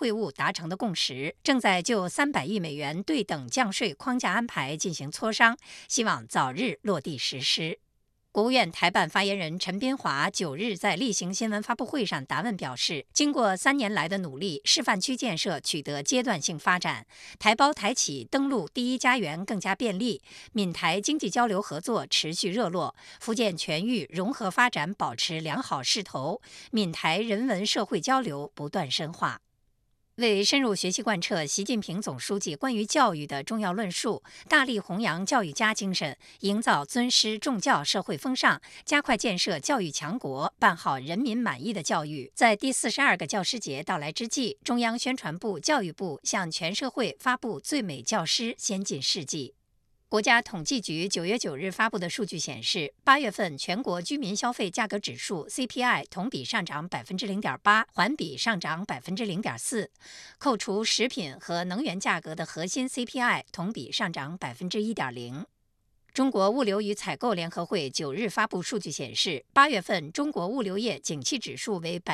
会晤达成的共识，正在就300亿美元对等降税框架安排进行磋商，希望早日落地实施。国务院台办发言人陈斌华9日在例行新闻发布会上答问表示，经过3年来的努力，示范区建设取得阶段性发展，台胞台企登陆第一家园更加便利，闽台经济交流合作持续热络，福建全域融合发展保持良好势头，闽台人文社会交流不断深化。为深入学习贯彻习近平总书记关于教育的重要论述，大力弘扬教育家精神，营造尊师重教社会风尚，加快建设教育强国，办好人民满意的教育。在第42个教师节到来之际，中央宣传部、教育部向全社会发布最美教师先进事迹。国家统计局9月9日发布的数据显示，8月份全国居民消费价格指数 CPI 同比上涨0.8%，环比上涨0.4%，扣除食品和能源价格的核心 CPI 同比上涨1.0%。中国物流与采购联合会9日发布数据显示，8月份中国物流业景气指数为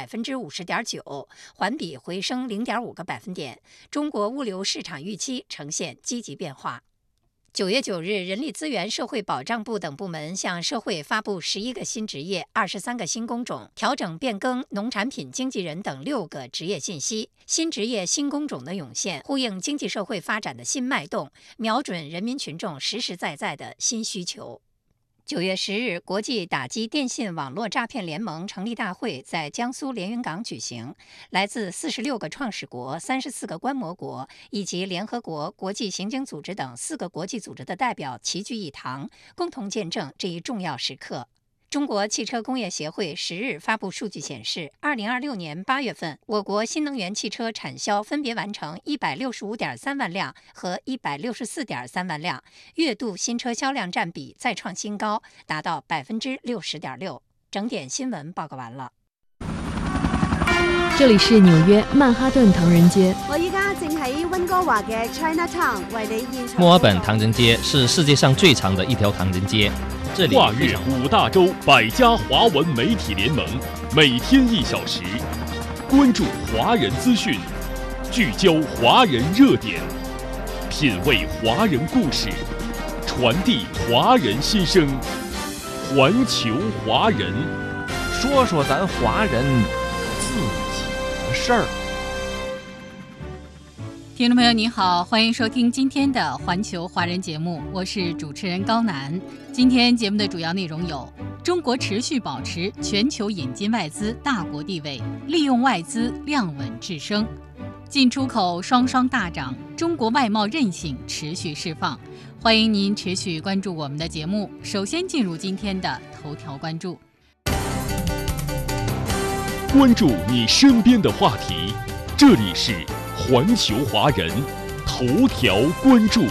50.9%，环比回升0.5个百分点，中国物流市场预期呈现积极变化。9月9日，人力资源社会保障部等部门向社会发布11个新职业、23个新工种，调整变更农产品经纪人等6个职业信息。新职业、新工种的涌现，呼应经济社会发展的新脉动，瞄准人民群众实实在在的新需求。9月10日，国际打击电信网络诈骗联盟成立大会在江苏连云港举行，来自46个创始国、34个观摩国以及联合国、国际刑警组织等4个国际组织的代表齐聚一堂，共同见证这一重要时刻。中国汽车工业协会10日发布数据显示，2026年8月份，我国新能源汽车产销分别完成165.3万辆和164.3万辆，月度新车销量占比再创新高，达到60.6%。整点新闻报告完了。 这里是纽約曼哈頓唐人街。 我依家正喺溫哥華嘅 Chinatown 為你現場。 墨爾本唐人街是世界上最長的一條唐人街。這裡跨越5大洲100家華文媒體聯盟，每天1小時，關注華人資訊，聚焦華人熱點，品味華人故事，傳遞華人心聲，環球華人， 說說咱華人自己的事兒。 听众朋友您好，欢迎收听今天的环球华人节目，我是主持人高楠。今天节目的主要内容有：中国持续保持全球引进外资大国地位，利用外资量稳制升；进出口双双大涨，中国外贸韧性持续释放。欢迎您持续关注我们的节目。首先进入今天的头条关注， 關注你身邊的話題，這裡是環球華人頭條關注。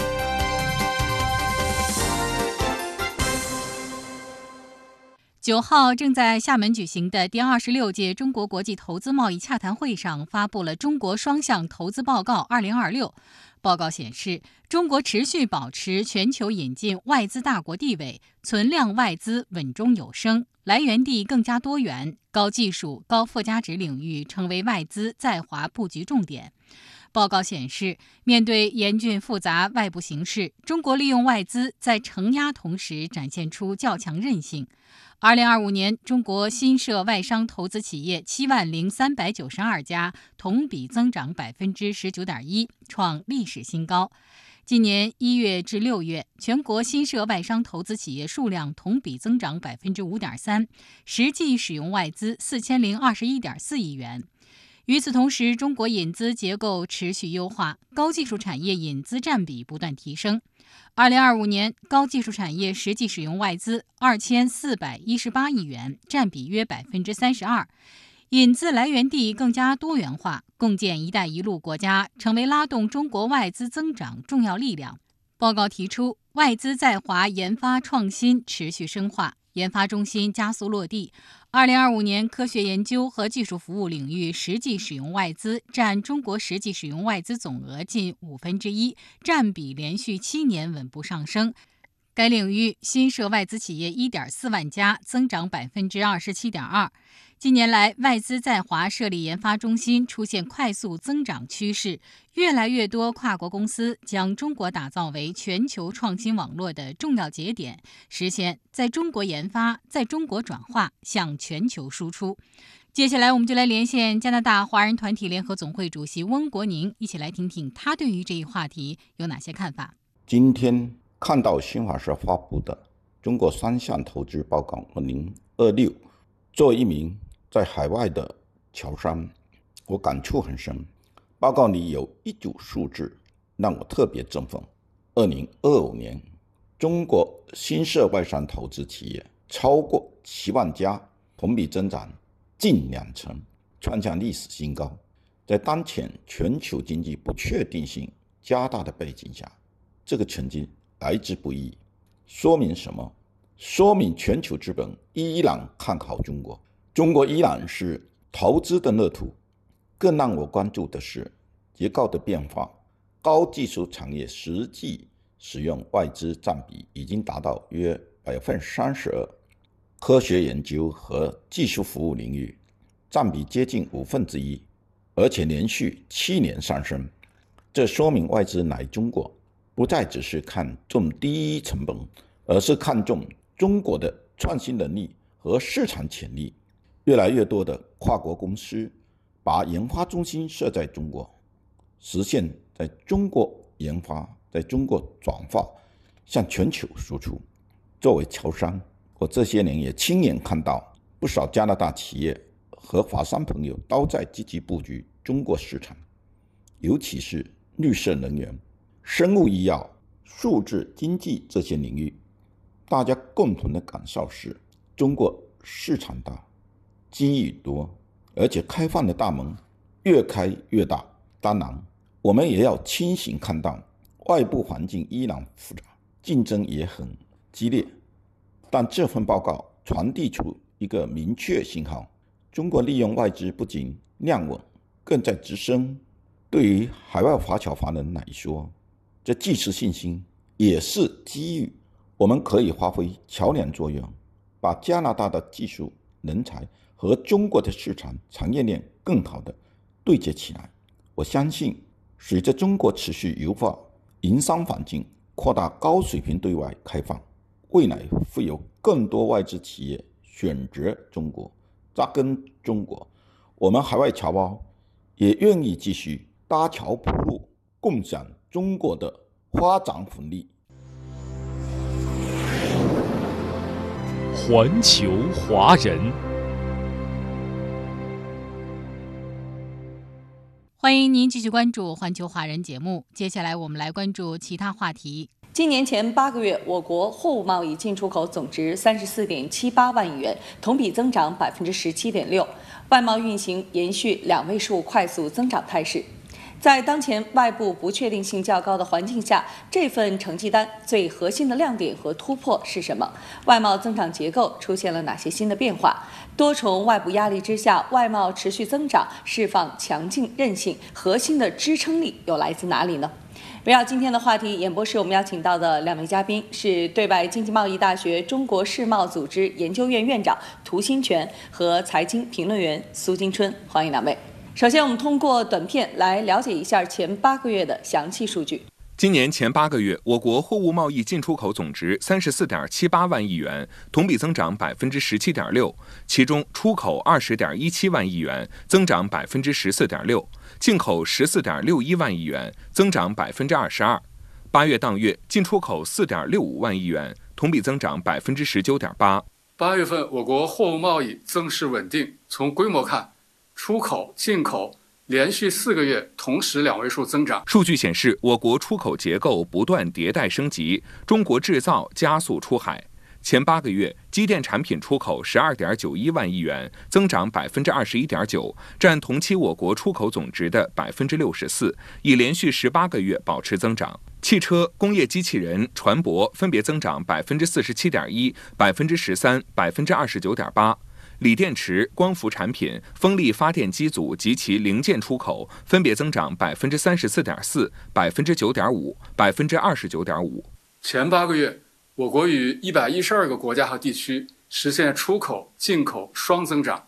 9號正在厦門舉行的第26屆中國國際投資貿易洽談會上發布了《中國雙向投資報告2026》。報告顯示，中國持續保持全球引進外資大國地位，存量外資穩中有升，來源地更加多元，高技術、高附加值領域成為外資在華布局重點。報告顯示，面對嚴峻複雜外部形勢，中國利用外資在承壓同時展現出較強韌性。2025年，中國新設外商投資企業70392家，同比增長19.1%，創歷史新高。今年1月至6月，全國新設外商投資企業數量同比增長5.3%，實際使用外資4021.4億元。與此同時，中國引資結構持續優化，高技術產業引資佔比不斷提升。2025年，高技術產業實際使用外資2418億元，佔比約32%。引資來源地更加多元化，共建“一帶一路”國家，成為拉動中國外資增長重要力量。報告提出，外資在華研發創新持續深化，研發中心加速落地。2025年，科學研究和技術服務領域實際使用外資佔中國實際使用外資總額近1/5，佔比連續7年穩步上升。該領域新設外資企業1.4萬家，增長27.2%。 近年来，外资在华设立研发中心，出现快速增长趋势。越来越多跨国公司将中国打造为全球创新网络的重要节点，实现在中国研发、在中国转化，向全球输出。接下来，我们就来连线加拿大华人团体联合总会主席翁国宁，一起来听听他对于这一话题有哪些看法。 今天看到新华社发布的中国双向投资报告2026，作为一名在海外的侨商，我感触很深。报告里有一组数字让我特别振奋。2025年，中国新设外商投资企业超过7万家，同比增长近2成，创下历史新高。在当前全球经济不确定性加大的背景下，这个成绩来之不易。说明什么？说明全球资本依然看好中国，中国依然是投资的乐土。更让我关注的是结构的变化，高技术产业实际使用外资占比已经达到约32%，科学研究和技术服务领域占比接近1/5，而且连续7年上升。这说明外资来中国不再只是看重低成本，而是看重中国的创新能力和市场潜力。越来越多的跨国公司把研发中心设在中国，实现在中国研发、在中国转化，向全球输出。作为侨商，我这些年也亲眼看到不少加拿大企业和华商朋友都在积极布局中国市场，尤其是绿色能源、生物医药、数字经济这些领域。大家共同的感受是，中国市场大，机遇多，而且开放的大门越开越大。当然，我们也要清醒看到，外部环境依然复杂，竞争也很激烈。但这份报告传递出一个明确信号：中国利用外资不仅量稳，更在直升。对于海外华侨华人来说，这既是信心，也是机遇。我们可以发挥桥梁作用，把加拿大的技术人才和中国的市场产业链更好地对接起来。我相信，随着中国持续优化营商环境，扩大高水平对外开放，未来会有更多外资企业选择中国，扎根中国。我们海外侨胞也愿意继续搭桥铺路，共享中国的发展红利。 环球华人， 欢迎您继续关注环球华人节目。接下来我们来关注其他话题。 今年前8个月，我国货物贸易进出口总值34.78万亿元，同比增长17.6%，外贸运行延续2位数快速增长态势。在当前外部不确定性较高的环境下，这份成绩单最核心的亮点和突破是什么？外贸增长结构出现了哪些新的变化？多重外部压力之下，外贸持续增长，释放强劲韧性，核心的支撑力又来自哪里呢？围绕今天的话题，演播室我们邀请到的2位嘉宾是对外经济贸易大学中国世贸组织研究院院长涂新全和财经评论员苏金春，欢迎2位。首先，我们通过短片来了解一下前8个月的详细数据。 今年前8个月，我国货物贸易进出口总值34.78万亿元，同比增长17.6%，其中出口20.17万亿元，增长14.6%，进口14.61万亿元，增长22%。8月当月进出口4.65万亿元，同比增长19.8%。 8月份，我国货物贸易增势稳定，从规模看，出口、进口连续4个月同时2位数增长。 数据显示，我国出口结构不断迭代升级，中国制造加速出海。前8个月，机电产品出口12.91万亿元，增长21.9%，占同期我国出口总值的64%，已连续18个月保持增长。汽车、工业机器人、船舶分别增长47.1%、13%、29.8%。锂电池、光伏产品、风力发电机组及其零件出口分别增长34.4%、9.5%、29.5%。 前8个月，我国与112个国家和地区实现出口、进口双增长，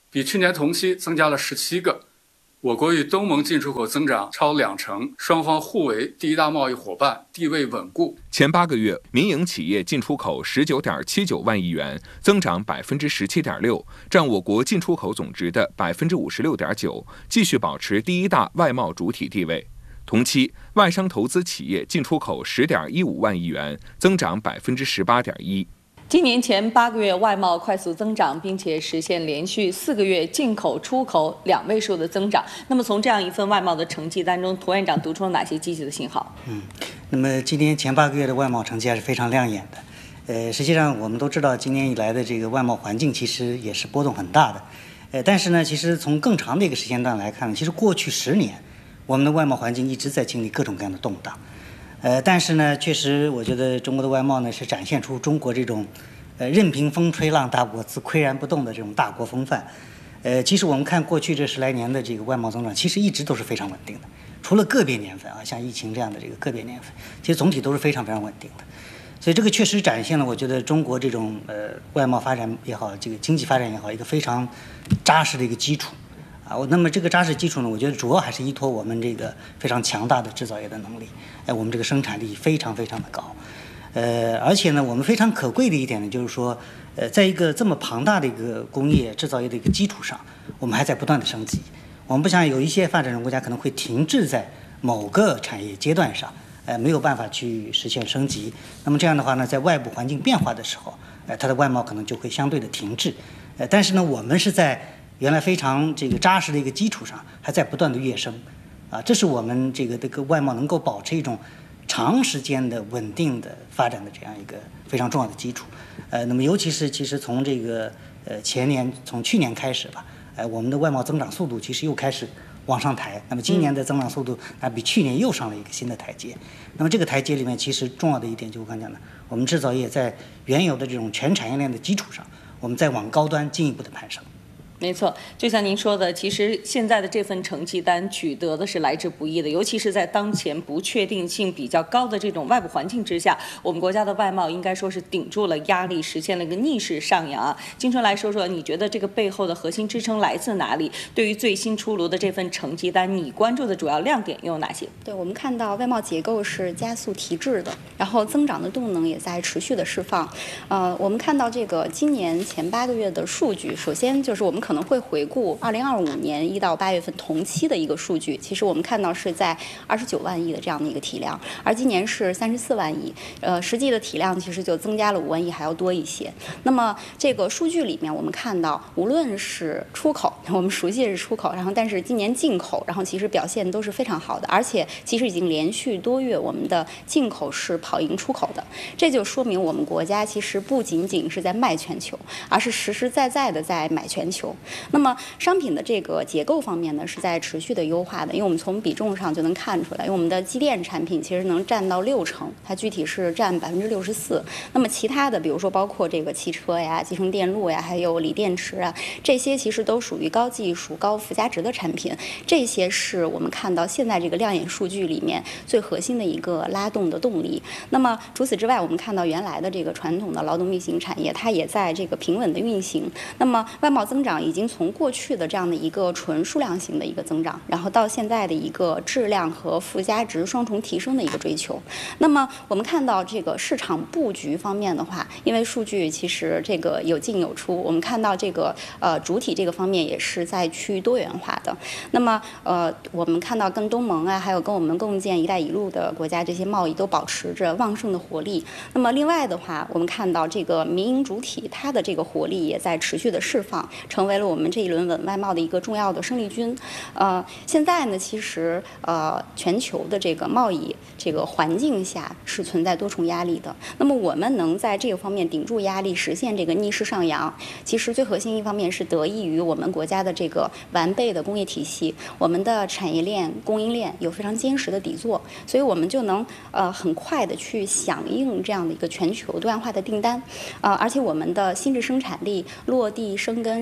比去年同期增加了17个。我国与东盟进出口增长超20%，双方互为第一大贸易伙伴，地位稳固。 前8个月，民营企业进出口19.79万亿元，增长17.6%，占我国进出口总值的56.9%，继续保持第一大外贸主体地位。同期，外商投资企业进出口10.15万亿元，增长18.1%。 今年前8个月外贸快速增长，并且实现连续4个月进口、出口2位数的增长。那么从这样一份外贸的成绩单中，涂院长读出了哪些积极的信号？ 那么今年前8个月的外贸成绩还是非常亮眼的。实际上我们都知道，今年以来的这个外贸环境其实也是波动很大的。但是呢，其实从更长的一个时间段来看，其实过去10年，我们的外贸环境一直在经历各种各样的动荡。但是呢，确实我觉得中国的外贸呢是展现出中国这种任凭风吹浪打，我自岿然不动的这种大国风范。其实我们看过去这10来年的这个外贸增长，其实一直都是非常稳定的，除了个别年份啊，像疫情这样的这个个别年份，其实总体都是非常非常稳定的。所以这个确实展现了我觉得中国这种外贸发展也好，这个经济发展也好，一个非常扎实的一个基础。那么这个扎实基础呢，我觉得主要还是依托我们这个非常强大的制造业的能力，我们这个生产力非常非常的高，而且呢，我们非常可贵的一点呢，就是说，在一个这么庞大的一个工业制造业的一个基础上，我们还在不断的升级。我们不像有一些发展中国家可能会停滞在某个产业阶段上，没有办法去实现升级。那么这样的话呢，在外部环境变化的时候，它的外贸可能就会相对的停滞。但是呢，我们是在原来非常这个扎实的一个基础上，还在不断的跃升，这是我们这个外贸能够保持一种长时间的稳定的发展的这样一个非常重要的基础。那么尤其是其实从这个从去年开始吧，我们的外贸增长速度其实又开始往上抬。那么今年的增长速度比去年又上了一个新的台阶。那么这个台阶里面，其实重要的一点就我刚讲的，我们制造业在原有的这种全产业链的基础上，我们再往高端进一步的攀升。 没错，就像您说的，其实现在的这份成绩单取得的是来之不易的，尤其是在当前不确定性比较高的这种外部环境之下，我们国家的外贸应该说是顶住了压力，实现了一个逆势上扬啊。金春来说说，你觉得这个背后的核心支撑来自哪里？对于最新出炉的这份成绩单，你关注的主要亮点又有哪些？ 对，我们看到外贸结构是加速提质的，然后增长的动能也在持续的释放。我们看到这个今年前8个月的数据，首先就是我们可能会回顾2025年1到8月份同期的一个数据，其实我们看到是在29万亿的这样的一个体量，而今年是34万亿，实际的体量其实就增加了5万亿还要多一些。那么这个数据里面，我们看到无论是出口，我们熟悉的是出口，然后但是今年进口，然后其实表现都是非常好的，而且其实已经连续多月我们的进口是跑赢出口的，这就说明我们国家其实不仅仅是在卖全球，而是实实在在的在买全球。那么商品的这个结构方面呢，是在持续的优化的，因为我们从比重上就能看出来，因为我们的机电产品其实能占到60%，它具体是占64%。那么其他的，比如说包括这个汽车呀、集成电路呀，还有锂电池啊，这些其实都属于高技术、高附加值的产品。这些是我们看到现在这个亮眼数据里面最核心的一个拉动的动力。那么除此之外，我们看到原来的这个传统的劳动力型产业，它也在这个平稳的运行。那么外贸增长已经从过去的这样的一个纯数量型的一个增长，然后到现在的一个质量和附加值双重提升的一个追求。那么我们看到这个市场布局方面的话，因为数据其实这个有进有出，我们看到这个主体这个方面也是在趋于多元化的。那么我们看到跟东盟啊，还有跟我们共建“一带一路”的国家这些贸易都保持着旺盛的活力。那么另外的话，我们看到这个民营主体它的这个活力也在持续的释放，成为了我们这一轮稳外贸的一个重要的生力军。现在呢，其实全球的这个贸易这个环境下是存在多重压力的。那么我们能在这个方面顶住压力，实现这个逆势上扬，其实最核心一方面是得益于我们国家的这个完备的工业体系，我们的产业链、供应链有非常坚实的底座，所以我们就能很快的去响应这样的一个全球多样化的订单。而且我们的新质生产力落地生根是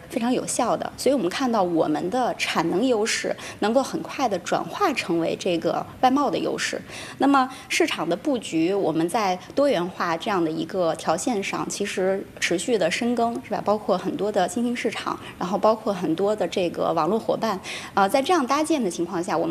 非常有效的。所以我们看到我们的产能优势能够很快的转化成为这个外贸的优势。那么市场的布局，我们在多元化这样的一个条线上，其实持续的深耕，是吧？包括很多的新兴市场，然后包括很多的这个网络伙伴，在这样搭建的情况下，我们